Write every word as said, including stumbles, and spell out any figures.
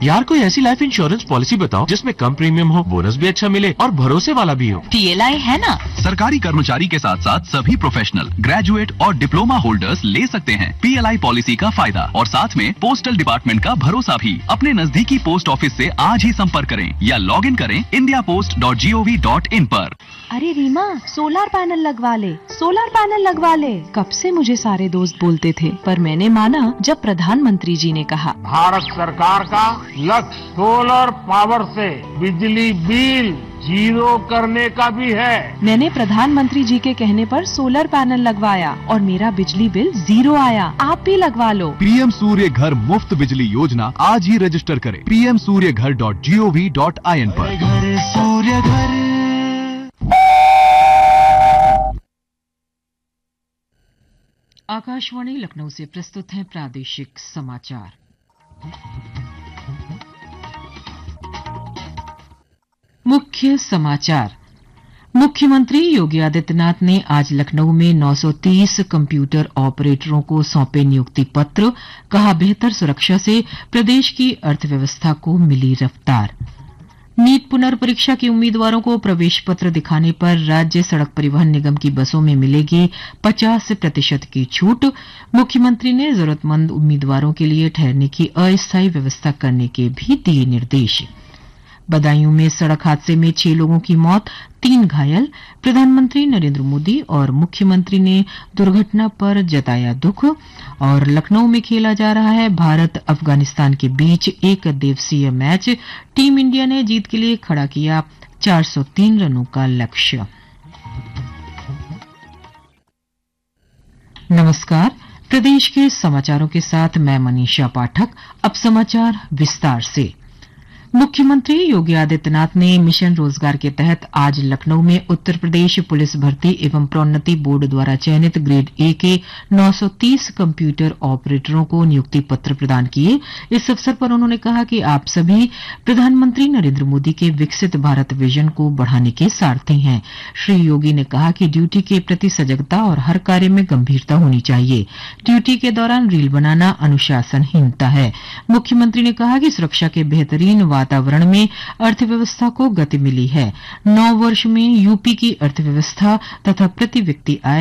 यार कोई ऐसी लाइफ इंश्योरेंस पॉलिसी बताओ जिसमें कम प्रीमियम हो, बोनस भी अच्छा मिले और भरोसे वाला भी हो। पीएलआई है ना। सरकारी कर्मचारी के साथ साथ सभी प्रोफेशनल, ग्रेजुएट और डिप्लोमा होल्डर्स ले सकते हैं पीएलआई पॉलिसी का फायदा और साथ में पोस्टल डिपार्टमेंट का भरोसा भी। अपने नजदीकी पोस्ट ऑफिस से आज ही संपर्क करें या लॉग इन करें India post dot G O V dot in पर। अरे रीमा, सोलर पैनल लगवा ले, सोलर पैनल लगवा ले। कब से मुझे सारे दोस्त बोलते थे, पर मैंने माना जब प्रधानमंत्री जी ने कहा। भारत सरकार का लक्ष्य सोलर पावर से बिजली बिल जीरो करने का भी है। मैंने प्रधानमंत्री जी के कहने पर सोलर पैनल लगवाया और मेरा बिजली बिल जीरो आया। आप भी लगवा लो। पीएम सूर्य घर मुफ्त बिजली योजना आज ही रजिस्टर करें पी एम सूर्य घर dot G O V dot I N पर। घर सूर्य घर। आकाशवाणी लखनऊ से प्रस्तुत है प्रादेशिक समाचार। मुख्य समाचार। मुख्यमंत्री योगी आदित्यनाथ ने आज लखनऊ में नौ सौ तीस कंप्यूटर ऑपरेटरों को सौंपे नियुक्ति पत्र। कहा, बेहतर सुरक्षा से प्रदेश की अर्थव्यवस्था को मिली रफ्तार। नीट पुनर्परीक्षा के उम्मीदवारों को प्रवेश पत्र दिखाने पर राज्य सड़क परिवहन निगम की बसों में मिलेगी पचास प्रतिशत की छूट। मुख्यमंत्री ने जरूरतमंद उम्मीदवारों के लिए ठहरने की अस्थायी व्यवस्था करने के भी दिए निर्देश। बदायूं में सड़क हादसे में छह लोगों की मौत, तीन घायल। प्रधानमंत्री नरेंद्र मोदी और मुख्यमंत्री ने दुर्घटना पर जताया दुख। और लखनऊ में खेला जा रहा है भारत अफगानिस्तान के बीच एक दिवसीय मैच। टीम इंडिया ने जीत के लिए खड़ा किया चार सौ तीन रनों का लक्ष्य। नमस्कार, प्रदेश के समाचारों के साथ मैं मनीषा पाठक। अब समाचार विस्तार से। मुख्यमंत्री योगी आदित्यनाथ ने मिशन रोजगार के तहत आज लखनऊ में उत्तर प्रदेश पुलिस भर्ती एवं प्रोन्नति बोर्ड द्वारा चयनित ग्रेड ए के नौ सौ तीस कंप्यूटर ऑपरेटरों को नियुक्ति पत्र प्रदान किए। इस अवसर पर उन्होंने कहा कि आप सभी प्रधानमंत्री नरेंद्र मोदी के विकसित भारत विजन को बढ़ाने के सारथी हैं। श्री योगी ने कहा कि ड्यूटी के प्रति सजगता और हर कार्य में गंभीरता होनी चाहिए। ड्यूटी के दौरान रील बनाना अनुशासनहीनता है। मुख्यमंत्री ने कहा कि सुरक्षा के बेहतरीन वातावरण में अर्थव्यवस्था को गति मिली है। नौ वर्ष में यूपी की अर्थव्यवस्था तथा प्रति व्यक्ति आय